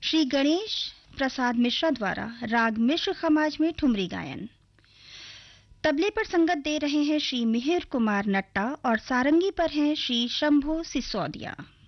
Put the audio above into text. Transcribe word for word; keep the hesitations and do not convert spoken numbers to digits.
श्री गणेश प्रसाद मिश्रा द्वारा राग मिश्र खमाज में ठुमरी गायन। तबले पर संगत दे रहे हैं श्री मिहिर कुमार नट्टा और सारंगी पर हैं श्री शंभू सिसोदिया।